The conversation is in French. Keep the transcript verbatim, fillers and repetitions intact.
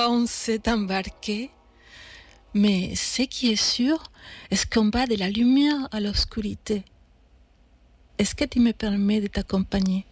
là on s'est embarqué. Mais ce qui est sûr, est qu'on va de la lumière à l'obscurité. Est-ce que tu me permets de t'accompagner?